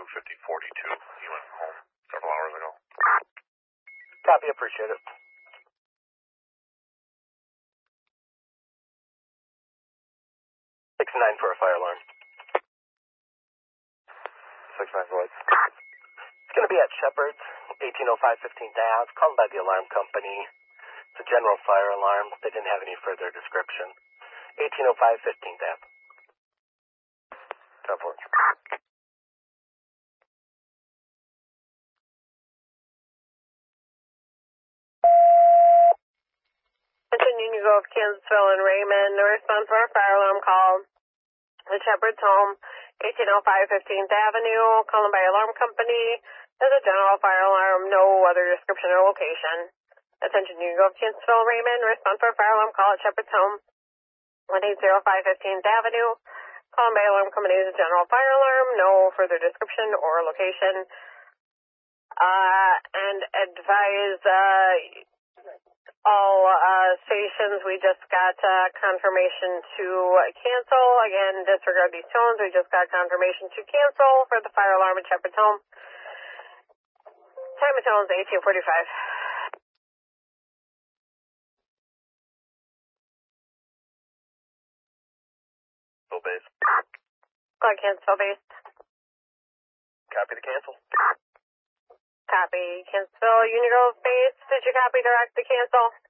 25042. He went home several hours ago. Copy, appreciate it. 6-9 for a fire alarm. 6-9 voice. It's going to be at Shepherd's, 1805 15th Ave, called by the alarm company. It's a general fire alarm. They didn't have any further description. 1805 15th Ave. 10 voice. Attention Union Grove, Kansasville, and Raymond. Respond for a fire alarm call at Shepherd's home, 1805 15th Avenue, calling by alarm company. There's a general fire alarm, no other description or location. Attention Union Grove, Kansasville, Raymond. Respond for a fire alarm call at Shepherd's home, 1805 15th Avenue, calling by alarm company. Is a general fire alarm, no further description or location. And advise all stations, we just got confirmation to cancel. Again, disregard these tones. We just got confirmation to cancel for the fire alarm at Shepherd's home. Time of tones 1845. Still base. Clock cancel base. Copy the cancel. Copy. Cancel Union Grove base. Did you copy direct the cancel?